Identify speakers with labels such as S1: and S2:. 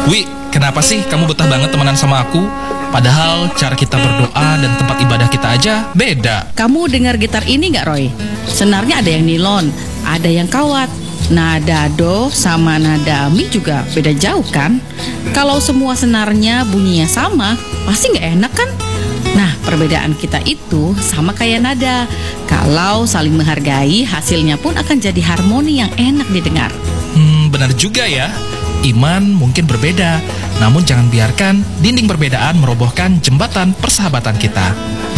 S1: Wi, kenapa sih kamu betah banget temenan sama aku? Padahal cara kita berdoa dan tempat ibadah kita aja beda.
S2: Kamu dengar gitar ini nggak, Roy? Senarnya ada yang nilon, ada yang kawat. Nada do sama nada mi juga beda jauh kan? Kalau semua senarnya bunyinya sama, pasti nggak enak kan? Nah, perbedaan kita itu sama kayak nada. Kalau saling menghargai, hasilnya pun akan jadi harmoni yang enak didengar.
S1: Benar juga ya. Iman mungkin berbeda, namun jangan biarkan dinding perbedaan merobohkan jembatan persahabatan kita.